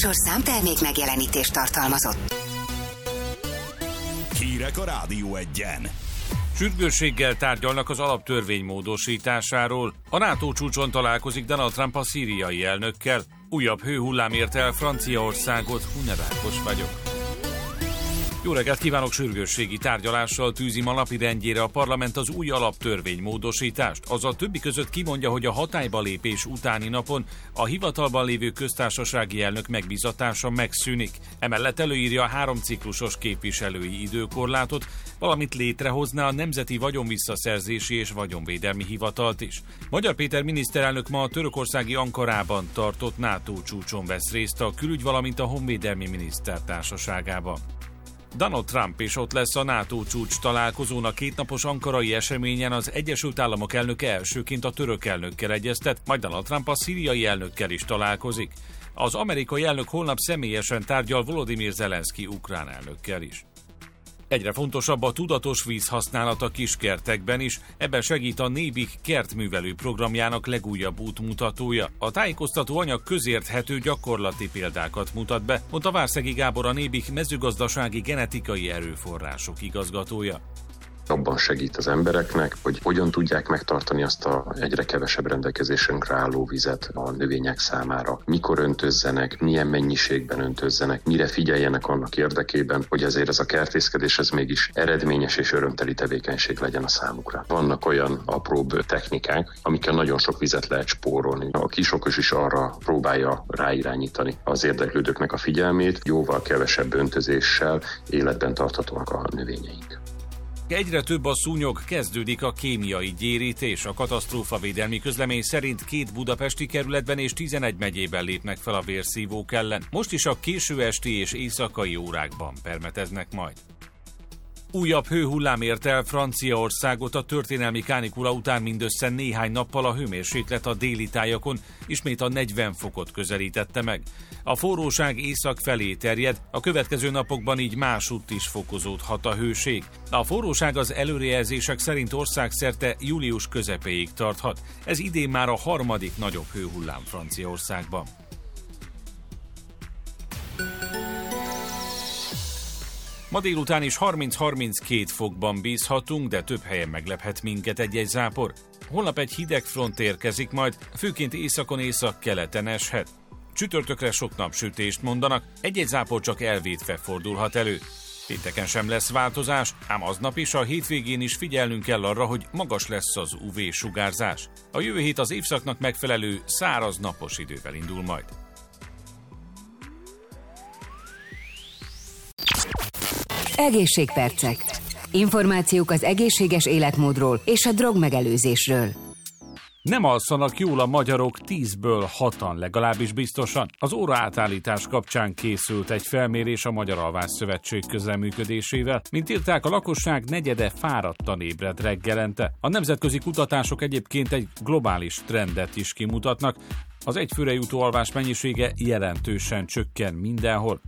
műsor számtermék megjelenítést tartalmazott. Hírek a Rádió Egyen. Sürgősséggel tárgyalnak az alaptörvény módosításáról. A NATO csúcson találkozik Donald Trump a szíriai elnökkel. Újabb hőhullám érte el Franciaországot. Hunevárkos vagyok. Jó reggelt kívánok! Sürgősségi tárgyalással tűzi ma napirendjére a parlament az új alaptörvény módosítást. Azzal többi között kimondja, hogy a hatályba lépés utáni napon a hivatalban lévő köztársasági elnök megbízatása megszűnik. Emellett előírja a 3 ciklusos képviselői időkorlátot, valamint létrehozná a Nemzeti Vagyonvisszaszerzési és Vagyonvédelmi Hivatalt is. Magyar Péter miniszterelnök ma a törökországi Ankarában tartott NATO csúcson vesz részt a külügy, valamint a honvédelmi miniszter társaságában. Donald Trump is ott lesz a NATO csúcs találkozón. A kétnapos ankarai eseményen az Egyesült Államok elnöke elsőként a török elnökkel egyeztet, majd Donald Trump a szíriai elnökkel is találkozik. Az amerikai elnök holnap személyesen tárgyal Volodymyr Zelenszky ukrán elnökkel is. Egyre fontosabb a tudatos vízhasználat a kiskertekben is, ebben segít a Nébik kertművelő programjának legújabb útmutatója. A tájékoztató anyag közérthető gyakorlati példákat mutat be, mondta Várszegi Gábor, a Nébik mezőgazdasági genetikai erőforrások igazgatója. Abban segít az embereknek, hogy hogyan tudják megtartani azt a egyre kevesebb rendelkezésünkre álló vizet a növények számára. Mikor öntözzenek, milyen mennyiségben öntözzenek, mire figyeljenek annak érdekében, hogy azért ez a kertészkedés ez mégis eredményes és örömteli tevékenység legyen a számukra. Vannak olyan apróbb technikák, amikkel nagyon sok vizet lehet spórolni. A kisokos is arra próbálja ráirányítani az érdeklődőknek a figyelmét, jóval kevesebb öntözéssel életben tarthatóak a növényeink. Egyre több a szúnyog, kezdődik a kémiai gyérítés. A katasztrófavédelmi közlemény szerint 2 budapesti kerületben és 11 megyében lépnek fel a vérszívók ellen. Most is a késő esti és éjszakai órákban permeteznek majd. Újabb hőhullám érte el Franciaországot. A történelmi kánikula után mindössze néhány nappal a hőmérséklet a déli tájakon ismét a 40 fokot közelítette meg. A forróság észak felé terjed, a következő napokban így másutt is fokozódhat a hőség. A forróság az előrejelzések szerint országszerte július közepéig tarthat. Ez idén már a 3. nagyobb hőhullám Franciaországban. Ma délután is 30-32 fokban bízhatunk, de több helyen meglephet minket egy-egy zápor. Holnap egy hideg front érkezik majd, főként északon északkeleten eshet. Csütörtökre sok napsütést mondanak, egy-egy zápor csak elvétve fordulhat elő. Pénteken sem lesz változás, ám aznap is, a hétvégén is figyelnünk kell arra, hogy magas lesz az UV-sugárzás. A jövő hét az évszaknak megfelelő száraz napos idővel indul majd. Egészségpercek. Információk az egészséges életmódról és a drogmegelőzésről. Nem alszanak jól a magyarok, 10-ből 6-an legalábbis biztosan. Az óraátállítás kapcsán készült egy felmérés a Magyar Alvásszövetség közreműködésével. Mint írták, a lakosság negyede fáradtan ébred reggelente. A nemzetközi kutatások egyébként egy globális trendet is kimutatnak. Az egyfőre jutó alvás mennyisége jelentősen csökken mindenhol.